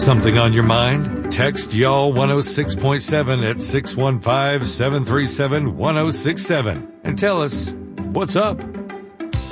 something on your mind? Text Y'all 106.7 at 615-737-1067 and tell us what's up.